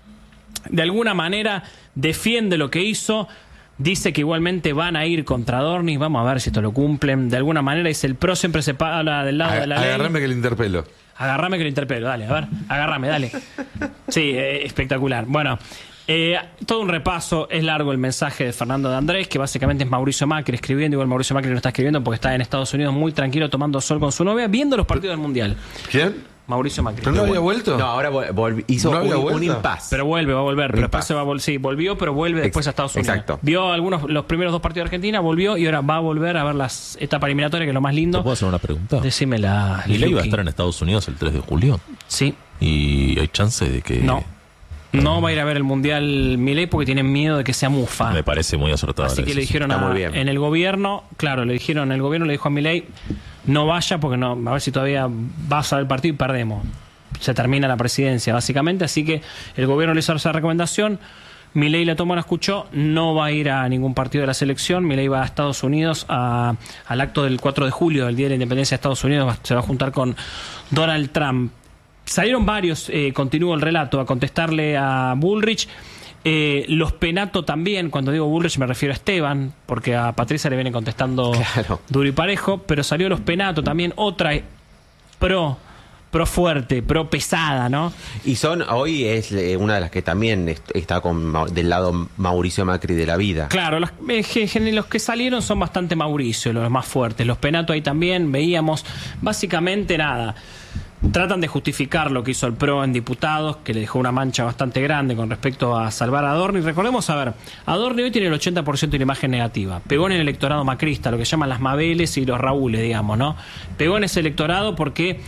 de alguna manera defiende lo que hizo. Dice que igualmente van a ir contra Adorni. Vamos a ver si esto lo cumplen. De alguna manera dice, el PRO siempre se para del lado A, de la ley. Agarrame que le interpelo. Agarrame que lo interpelo, dale, a ver, agarrame, dale. Sí, eh, espectacular. Bueno, eh, todo un repaso, es largo el mensaje de Fernando de Andrés, que básicamente es Mauricio Macri escribiendo. Igual Mauricio Macri no está escribiendo porque está en Estados Unidos muy tranquilo tomando sol con su novia, viendo los partidos del Mundial. ¿Quién? Mauricio Macri. ¿Pero no había vuelto? No, ahora vol hizo ¿No un, un impasse. Pero vuelve, va a volver. Pero después se va a vol sí, volvió, pero vuelve después a Estados Unidos. Exacto. Vio algunos los primeros dos partidos de Argentina, volvió y ahora va a volver a ver las etapas eliminatorias, que es lo más lindo. ¿Te puedo hacer una pregunta? Decímela. Milei va a estar en Estados Unidos el tres de julio. Sí. Y hay chance de que... No. No va a ir a ver el Mundial Milei porque tienen miedo de que sea mufa. Me parece muy acertado. Así que le dijeron a, en el gobierno, claro, le dijeron, el gobierno le dijo a Milei, no vaya porque no, a ver si todavía vas a ver el partido y perdemos. Se termina la presidencia, básicamente. Así que el gobierno le hizo esa recomendación. Milei la tomó, la escuchó. No va a ir a ningún partido de la selección. Milei va a Estados Unidos a, al acto del cuatro de julio, del Día de la Independencia de Estados Unidos. Se va a juntar con Donald Trump. Salieron varios, eh, continúo el relato, a contestarle a Bullrich. Eh, los Penato también, cuando digo Bullrich me refiero a Esteban, porque a Patricia le vienen contestando claro. duro y parejo. Pero salió los Penato también, otra pro... pro fuerte, pro pesada, ¿no? Y son, hoy es una de las que también está con, del lado Mauricio Macri de la vida. Claro, los, los que salieron son bastante Mauricio, los más fuertes. Los Penato ahí también, veíamos, básicamente nada. Tratan de justificar lo que hizo el PRO en diputados, que le dejó una mancha bastante grande con respecto a salvar a Adorni. Recordemos, a ver, Adorni hoy tiene el ochenta por ciento de la imagen negativa. Pegó en el electorado macrista, lo que llaman las Mabeles y los Raúles, digamos, ¿no? Pegó en ese electorado porque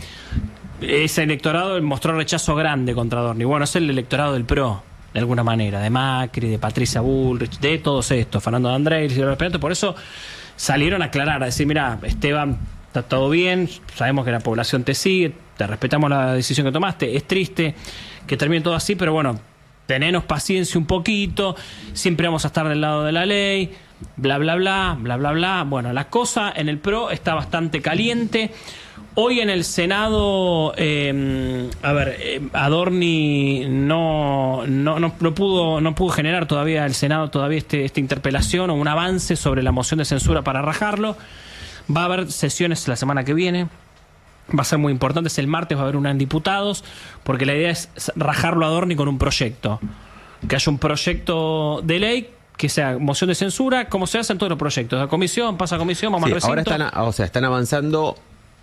ese electorado mostró rechazo grande contra Adorni. Bueno, es el electorado del PRO, de alguna manera, de Macri, de Patricia Bullrich, de todos estos, Fernando de Andrés, y los Penato. Por eso salieron a aclarar, a decir, mira, Esteban, está todo bien, sabemos que la población te sigue, te respetamos la decisión que tomaste, es triste que termine todo así, pero bueno, tenenos paciencia un poquito, siempre vamos a estar del lado de la ley, bla, bla, bla, bla, bla, bla. Bueno, la cosa en el PRO está bastante caliente. Hoy en el Senado, eh, a ver, eh, Adorni no, no, no, no, pudo, no pudo generar todavía el Senado todavía este, esta interpelación o un avance sobre la moción de censura para rajarlo. Va a haber sesiones la semana que viene. Va a ser muy importante. Es el martes, va a haber una en diputados, porque la idea es rajarlo a Adorni con un proyecto. Que haya un proyecto de ley que sea moción de censura, como se hace en todos los proyectos. La comisión, pasa a comisión, vamos sí, al recinto. Ahora están, o sea, están avanzando.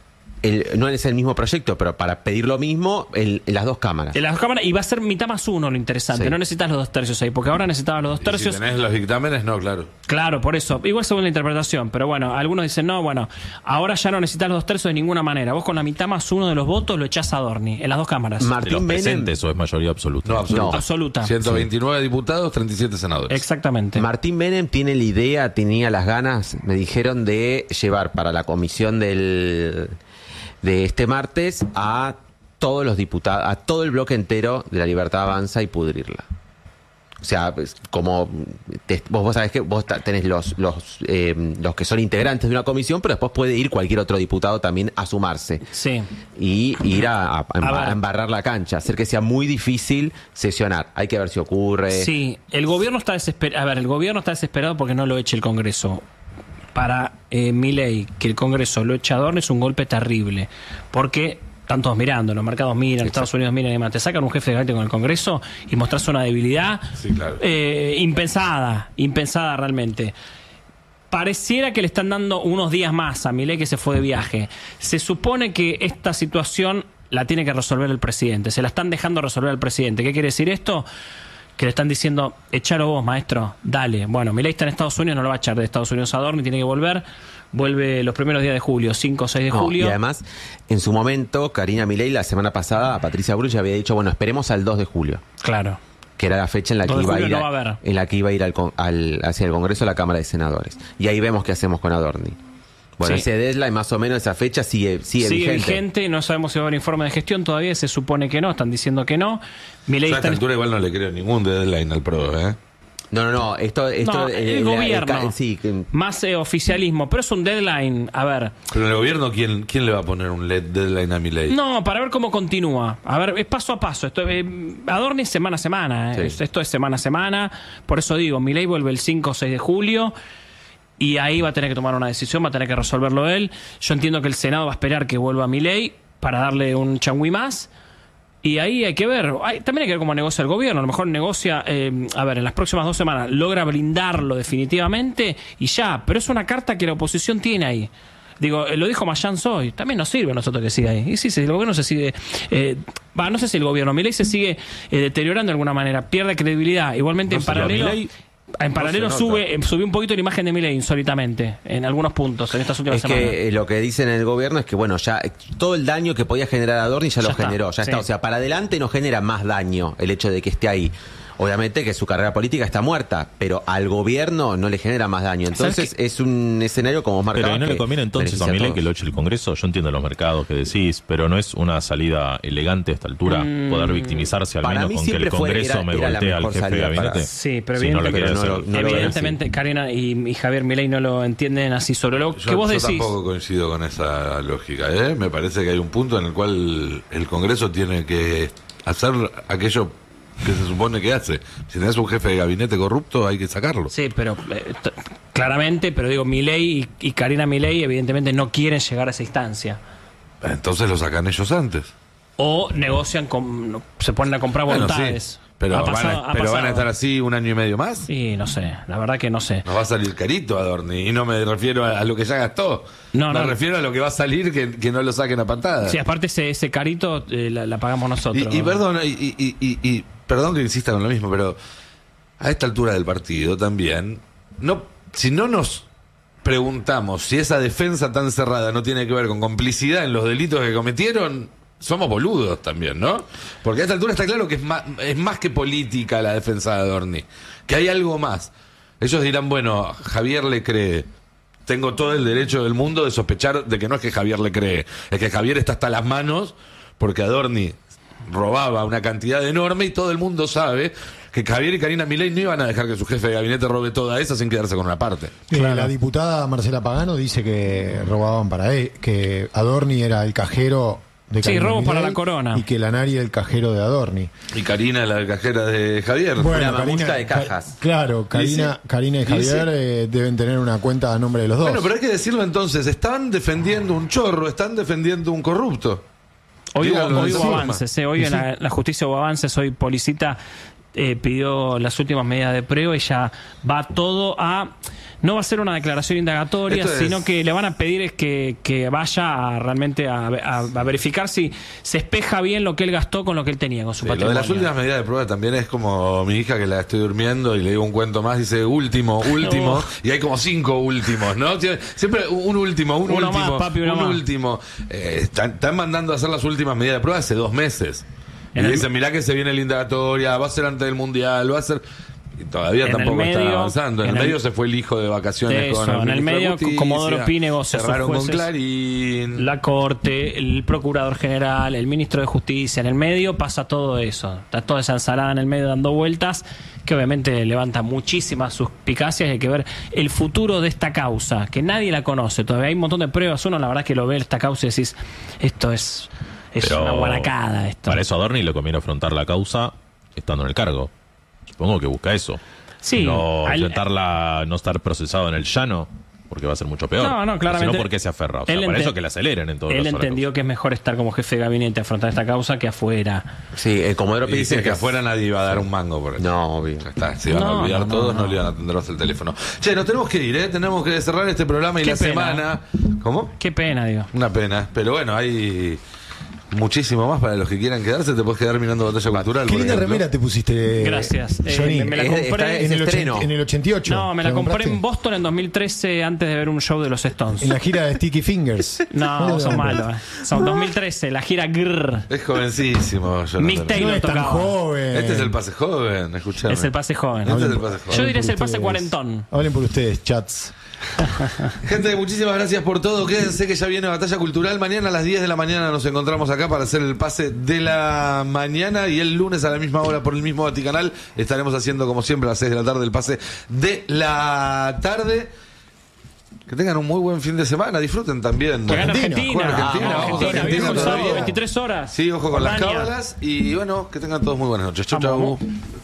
El, no es el mismo proyecto, pero para pedir lo mismo en, en las dos cámaras. En las dos cámaras, y va a ser mitad más uno lo interesante. Sí. No necesitas los dos tercios ahí, porque ahora necesitabas los dos tercios. Y si tenés los dictámenes, no, claro. Claro, por eso. Igual según la interpretación. Pero bueno, algunos dicen, no, bueno, ahora ya no necesitas los dos tercios de ninguna manera. Vos con la mitad más uno de los votos lo echás a Adorni, en las dos cámaras. Martín ¿De los presentes o es mayoría absoluta? No, absoluta. No. Absoluta. ciento veintinueve sí. diputados, treinta y siete senadores. Exactamente. Martín Menem tiene la idea, tenía las ganas, me dijeron, de llevar para la comisión del... de este martes a todos los diputados, a todo el bloque entero de La Libertad Avanza y pudrirla. O sea, como te, vos, vos sabés que vos tenés los los eh, los que son integrantes de una comisión, pero después puede ir cualquier otro diputado también a sumarse. Sí. Y ir a, a, a, a embarrar la cancha, hacer que sea muy difícil sesionar. Hay que ver si ocurre. Sí, el gobierno está desesperado. A ver, el gobierno está desesperado porque no lo eche el Congreso. Para eh, Milei, que el Congreso lo eche a Adorni es un golpe terrible, porque están todos mirando, los mercados miran, Exacto. Estados Unidos miran y demás. Te sacan un jefe de gabinete con el Congreso y mostrás una debilidad sí, claro. eh, impensada, impensada realmente. Pareciera que le están dando unos días más a Milei, que se fue de viaje. Se supone que esta situación la tiene que resolver el presidente, se la están dejando resolver al presidente. ¿Qué quiere decir esto? Que le están diciendo, echalo vos, maestro, dale. Bueno, Milei está en Estados Unidos, no lo va a echar de Estados Unidos a Adorni, tiene que volver. Vuelve los primeros días de julio, cinco o seis de no, julio. Y además, en su momento, Karina Milei la semana pasada a Patricia Bullrich había dicho, bueno, esperemos al dos de julio. Claro. Que era la fecha en la que iba a ir, no a, en la que iba a ir al, al, hacia el Congreso, a la Cámara de Senadores. Y ahí vemos qué hacemos con Adorni. Bueno, sí. Ese deadline, más o menos esa fecha sigue, sigue, sigue vigente. vigente. No sabemos si va a haber informe de gestión todavía, se supone que no, están diciendo que no. Milei a esta está... altura igual no le creo ningún deadline al PRO, ¿eh? No, no, no, esto... esto no, eh, el la- gobierno, el- sí, que- más eh, oficialismo, pero es un deadline, a ver... Pero en el gobierno, ¿quién, quién le va a poner un led deadline a Milei? No, para ver cómo continúa. A ver, es paso a paso. Esto, eh, Adorni es semana a semana. eh. Sí. Esto es semana a semana. Por eso digo, Milei vuelve el cinco o seis de julio y ahí va a tener que tomar una decisión, va a tener que resolverlo él. Yo entiendo que el Senado va a esperar que vuelva Milei para darle un changüí más. Y ahí hay que ver, hay, también hay que ver cómo negocia el gobierno. A lo mejor negocia, eh, a ver, en las próximas dos semanas logra blindarlo definitivamente y ya. Pero es una carta que la oposición tiene ahí. Digo, eh, lo dijo Mayán Soy, también nos sirve a nosotros que siga ahí. Y sí, sí, el gobierno se sigue, eh, va, no sé si el gobierno, Milei se sigue eh, deteriorando de alguna manera, pierde credibilidad. Igualmente No en sé, paralelo... Milei- En paralelo se sube, eh, subió un poquito la imagen de Milei insólitamente, en algunos puntos, en estas últimas Es semanas. que eh, lo que dicen en el gobierno es que, bueno, ya eh, todo el daño que podía generar Adorni ya, Ya lo está, generó, ya sí. está. O sea, para adelante no genera más daño el hecho de que esté ahí. Obviamente que su carrera política está muerta, pero al gobierno no le genera más daño. Entonces es un escenario como marcado. Pero ¿y no que le conviene entonces a beneficia Milei todos. que lo eche el Congreso? Yo entiendo los mercados que decís, pero no es una salida elegante a esta altura Mm. poder victimizarse al Para menos mí con que el siempre fue- Congreso era- me era la voltea al mejor jefe de salida para- gabinete. Sí, pero, si no lo evidente- quiere pero no hacer. lo- no lo evidentemente Karina y, y Javier Milei no lo entienden así sobre lo Yo, que vos yo decís. tampoco coincido con esa lógica. ¿eh? Me parece que hay un punto en el cual el Congreso tiene que hacer aquello que se supone que hace. Si tenés un jefe de gabinete corrupto, hay que sacarlo. Sí, pero eh, t- claramente, pero digo, Milei y, y Karina Milei evidentemente no quieren llegar a esa instancia. Entonces lo sacan ellos antes. O negocian, con, se ponen a comprar Bueno, voluntades. sí, pero Ha van, pasado- a, ha pero van pasado. a estar así un año y medio más. Sí, no sé, la verdad que no sé. Nos va a salir carito Adorni. Y no me refiero a, a lo que ya gastó. No, me no. refiero a lo que va a salir que, que no lo saquen a patadas. Sí, aparte ese, ese carito eh, la, la pagamos nosotros. Y, y perdón, y, y- y- y- y perdón que insista con lo mismo, pero a esta altura del partido también, no, si no nos preguntamos si esa defensa tan cerrada no tiene que ver con complicidad en los delitos que cometieron, somos boludos también, ¿no? Porque a esta altura está claro que es más, es más que política la defensa de Adorni, que hay algo más. Ellos dirán, bueno, Javier le cree. Tengo todo el derecho del mundo de sospechar de que no es que Javier le cree, es que Javier está hasta las manos porque Adorni robaba una cantidad enorme y todo el mundo sabe que Javier y Karina Milei no iban a dejar que su jefe de gabinete robe toda esa sin quedarse con una parte. Eh, La diputada Marcela Pagano dice que robaban para él, que Adorni era el cajero de Sí, Karina robo para Milei la corona. y que Lanari era el cajero de Adorni. Y Karina, la cajera de Javier. Una mamushka de cajas. Ca- Claro, Karina, Y sí. Karina y Y Javier sí. eh, deben tener una cuenta a nombre de los dos. Bueno, pero hay que decirlo entonces, están defendiendo un chorro, están defendiendo un corrupto. Hoy hubo, Díganlo hoy de hubo esa forma. avances, eh. hoy en la, la justicia hubo avances, hoy Policita eh, pidió las últimas medidas de prueba y ya va todo a... No va a ser una declaración indagatoria, Esto es- sino que le van a pedir es que, que vaya a, realmente a, a- a verificar si se espeja bien lo que él gastó con lo que él tenía, con su Sí, lo de patrimonio. las últimas medidas de prueba también es como mi hija que la estoy durmiendo y le digo un cuento más, dice último, último, Oh. y hay como cinco últimos, ¿no? Tiene- Siempre un último, un Uno último, más, papi, uno un más. último. Eh, están, están mandando a hacer las últimas medidas de prueba hace dos meses. Y En el- dicen, mirá que se viene la indagatoria, va a ser antes del Mundial, va a ser... Y todavía En el tampoco medio- están avanzando. En, en el el- medio se fue el hijo de vacaciones De eso, con el en el ministro de medio, Justicia, Comodoro Pi negocia sus cerraron con jueces. Clarín. La Corte, el Procurador General, el Ministro de Justicia, en el medio pasa todo eso. Está toda esa ensalada en el medio dando vueltas, que obviamente levanta muchísimas suspicacias y hay que ver el futuro de esta causa, que nadie la conoce. Todavía hay un montón de pruebas. Uno la verdad que lo ve esta causa y decís, esto es, es Pero una guanacada esto. Para eso a Adorni le conviene afrontar la causa estando en el cargo. Supongo que busca eso. Sí, No al- enfrentarla, no estar procesado en el llano, porque va a ser mucho peor. No, no, claramente. Si no, ¿por qué se aferra? O sea, Él para ente- eso que la aceleren en todo Él caso. la entendió que es mejor estar como jefe de gabinete afrontar esta causa que afuera. Sí, el Comodoro Pi Y dice dicen que afuera nadie iba a dar un mango por eso. No, obvio. Ya está, se iban a No, olvidar no, no, todos, no, no. le iban a atender más el teléfono. Che, nos tenemos que ir, ¿eh? Tenemos que cerrar este programa y Qué la pena. semana. ¿Cómo? Qué pena, digo. Una pena. Pero bueno, hay muchísimo más para los que quieran quedarse. Te puedes quedar mirando Batalla Cultural. Qué por linda ejemplo. remera te pusiste. Gracias. Eh, Johnny. me la Es- compré está- en, el ochen- estreno. en el ochenta y ocho. No, me ¿Te la compré compraste? en Boston en dos mil trece antes de ver un show de los Stones. En la gira de Sticky Fingers. No, son malos. eh. Son dos mil trece, la gira Grrr. Es jovencísimo. Jonathan. Mick Taylor No es tan tocaba. joven. Este es el pase joven, escuchame. Es el pase joven. Este es el pase joven. Yo diría es el por pase ustedes. cuarentón. Hablen por ustedes, chats. Gente, muchísimas gracias por todo. Quédense que ya viene Batalla Cultural. Mañana a las diez de la mañana nos encontramos acá para hacer el pase de la mañana. Y el lunes a la misma hora por el mismo Vaticanal estaremos haciendo, como siempre, a las seis de la tarde el pase de la tarde. Que tengan un muy buen fin de semana. Disfruten también. Juegan Argentina. Juegan Argentina. Ah, Vamos Argentina, Argentina sábado, veintitrés horas. Sí, ojo con Albania. las cábalas. Y bueno, que tengan todos muy buenas noches. Chau, chau.